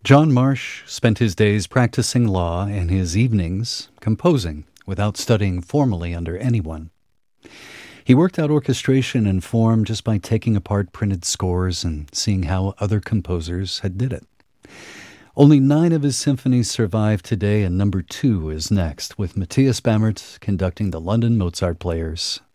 John Marsh spent his days practicing law and his evenings composing without studying formally under anyone. He worked out orchestration and form just by taking apart printed scores and seeing how other composers had did it. Only 9 of his symphonies survive today, and number 2 is next, with Matthias Bamert conducting the London Mozart Players